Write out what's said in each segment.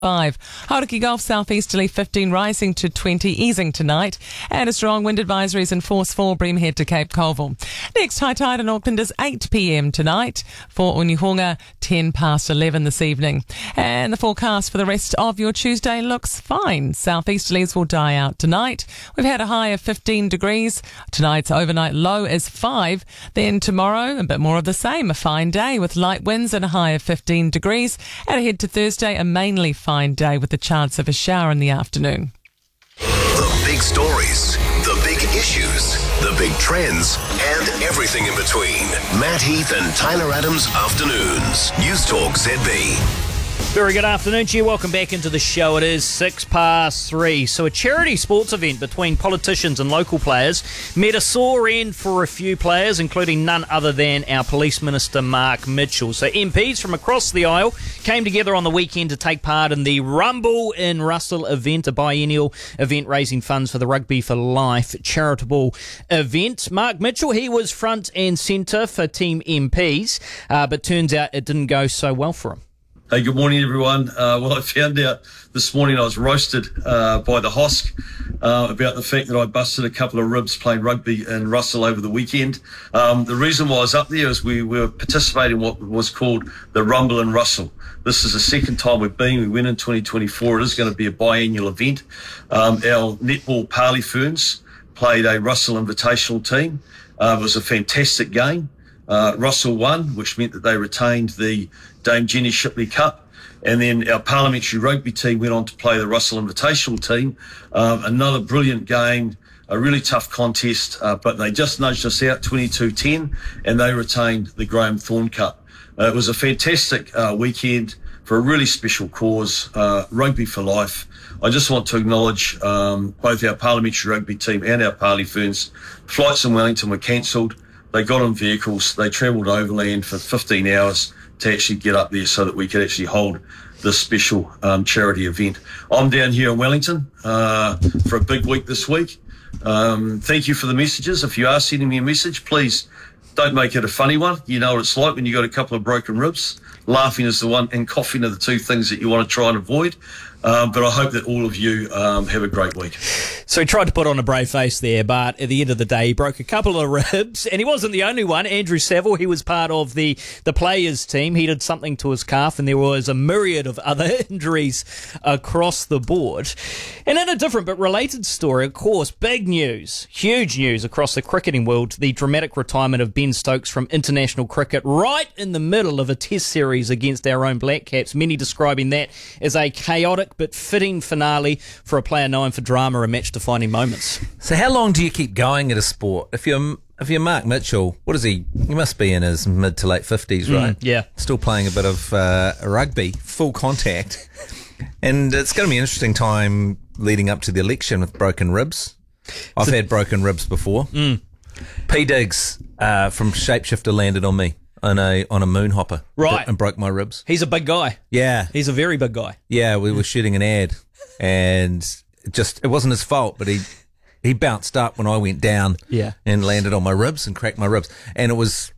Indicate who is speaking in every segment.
Speaker 1: 5. Hauraki Gulf southeasterly 15 rising to 20, easing tonight. And a strong wind advisory is in force for Breamhead to Cape Colville. Next high tide in Auckland is 8 p.m. tonight. For Unihonga, 10 past 11 this evening. And the forecast for the rest of your Tuesday looks fine. Southeasterlies will die out tonight. We've had a high of 15 degrees. Tonight's overnight low is 5. Then tomorrow, a bit more of the same. A fine day with light winds and a high of 15 degrees. And ahead to Thursday, a mainly fine day with the chance of a shower in the afternoon.
Speaker 2: The big stories, the big issues, the big trends, and everything in between. Matt Heath and Tyler Adams Afternoons. News Talk ZB.
Speaker 3: Very good afternoon to you. Welcome back into the show. It is 3:06. So a charity sports event between politicians and local players met a sore end for a few players, including none other than our Police Minister, Mark Mitchell. So MPs from across the aisle came together on the weekend to take part in the Rumble in Russell event, a biennial event raising funds for the Rugby for Life charitable event. Mark Mitchell, he was front and centre for Team MPs, but turns out it didn't go so well for him.
Speaker 4: Hey, good morning, everyone. Well, I found out this morning I was roasted by the HOSC about the fact that I busted a couple of ribs playing rugby in Russell over the weekend. The reason why I was up there is we were participating in what was called the Rumble in Russell. This is the second time we've been. We went in 2024. It is going to be a biannual event. Our netball Parley Ferns played a Russell Invitational team. It was a fantastic game. Russell won, which meant that they retained the Dame Jenny Shipley Cup. And then our parliamentary rugby team went on to play the Russell Invitational team. Another brilliant game, a really tough contest, but they just nudged us out 22-10, and they retained the Graham Thorne Cup. It was a fantastic weekend for a really special cause, Rugby for Life. I just want to acknowledge both our parliamentary rugby team and our Parley Ferns. Flights in Wellington were cancelled. They got on vehicles. They travelled overland for 15 hours to actually get up there so that we could actually hold this special charity event. I'm down here in Wellington for a big week this week. Thank you for the messages. If you are sending me a message, please don't make it a funny one. You know what it's like when you got a couple of broken ribs. Laughing is the one, and coughing are the two things that you want to try and avoid. But I hope that all of you have a great week.
Speaker 3: So he tried to put on a brave face there, but at the end of the day, he broke a couple of ribs, and he wasn't the only one. Andrew Saville, he was part of the players' team. He did something to his calf, and there was a myriad of other injuries across the board. And in a different but related story, of course, big news, huge news across the cricketing world, the dramatic retirement of Ben Stokes from international cricket right in the middle of a test series against our own Black Caps, many describing that as a chaotic but fitting finale for a player known for drama and match-defining moments.
Speaker 5: So how long do you keep going at a sport? If you're Mark Mitchell, what is he? He must be in his mid to late 50s, right?
Speaker 3: Yeah.
Speaker 5: Still playing a bit of rugby, full contact. And it's going to be an interesting time leading up to the election with broken ribs. I've had broken ribs before. P. Diggs from Shapeshifter landed on me on a moonhopper,
Speaker 3: right,
Speaker 5: and broke my ribs.
Speaker 3: He's a big guy.
Speaker 5: Yeah,
Speaker 3: he's a very big guy.
Speaker 5: Yeah, we were shooting an ad, and it wasn't his fault, but he bounced up when I went down, and landed on my ribs and cracked my ribs, and it was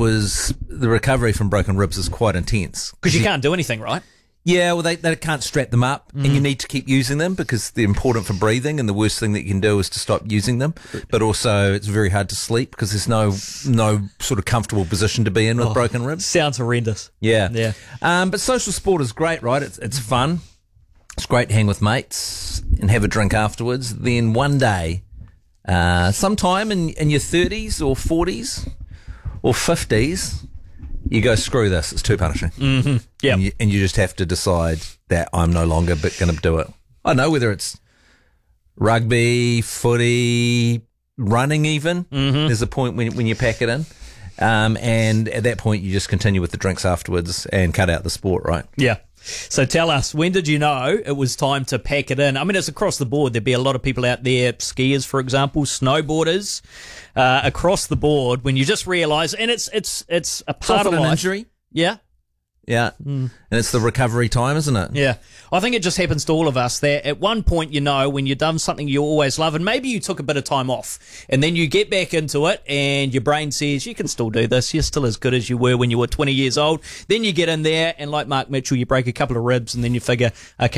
Speaker 5: the recovery from broken ribs is quite intense
Speaker 3: because you can't do anything, right?
Speaker 5: Yeah, well, they can't strap them up, and you need to keep using them because they're important for breathing, and the worst thing that you can do is to stop using them. But also, it's very hard to sleep because there's no sort of comfortable position to be in with broken ribs.
Speaker 3: Sounds horrendous.
Speaker 5: Yeah. But social sport is great, right? It's fun. It's great to hang with mates and have a drink afterwards. Then one day, sometime in your 30s or 40s or 50s, you go, screw this, it's too punishing.
Speaker 3: Mm-hmm. Yeah.
Speaker 5: And you just have to decide that I'm no longer going to do it. I don't know whether it's rugby, footy, running even. Mm-hmm. There's a point when you pack it in. And at that point, you just continue with the drinks afterwards and cut out the sport, right?
Speaker 3: Yeah. So tell us, when did you know it was time to pack it in? I mean, it's across the board. There'd be a lot of people out there, skiers, for example, snowboarders, across the board, when you just realise, and it's a part of life.
Speaker 5: Injury.
Speaker 3: Yeah.
Speaker 5: Yeah. And it's the recovery time, isn't it?
Speaker 3: Yeah. I think it just happens to all of us that at one point, when you've done something you always love, and maybe you took a bit of time off, and then you get back into it, and your brain says, you can still do this. You're still as good as you were when you were 20 years old. Then you get in there, and like Mark Mitchell, you break a couple of ribs, and then you figure, okay,